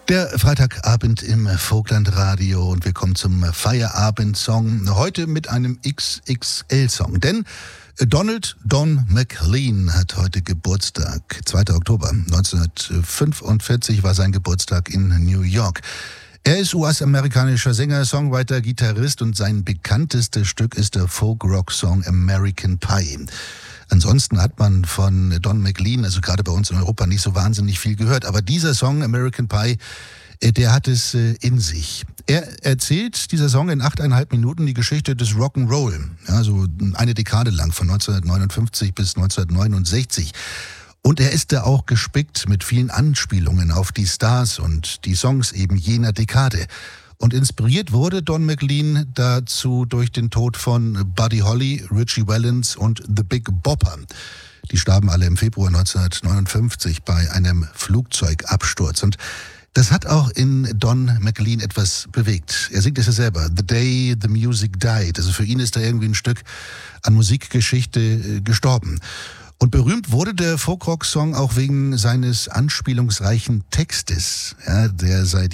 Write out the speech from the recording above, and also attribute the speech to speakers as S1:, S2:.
S1: Der Freitagabend im Vogtlandradio und wir kommen zum Feierabendsong. Heute mit einem XXL-Song, denn Don McLean hat heute Geburtstag. 2. Oktober 1945 war sein Geburtstag in New York. Er ist US-amerikanischer Sänger, Songwriter, Gitarrist und sein bekanntestes Stück ist der Folk-Rock-Song American Pie. Ansonsten hat man von Don McLean, also gerade bei uns in Europa, nicht so wahnsinnig viel gehört. Aber dieser Song, American Pie, der hat es in sich. Er erzählt, dieser Song, in 8,5 Minuten die Geschichte des Rock'n'Roll. Ja, so eine Dekade lang, von 1959 bis 1969. Und er ist da auch gespickt mit vielen Anspielungen auf die Stars und die Songs eben jener Dekade. Und inspiriert wurde Don McLean dazu durch den Tod von Buddy Holly, Ritchie Valens und The Big Bopper. Die starben alle im Februar 1959 bei einem Flugzeugabsturz. Und das hat auch in Don McLean etwas bewegt. Er singt es ja selber, The Day the Music Died. Also für ihn ist da irgendwie ein Stück an Musikgeschichte gestorben. Und berühmt wurde der Folk-Rock-Song auch wegen seines anspielungsreichen Textes, ja, der seit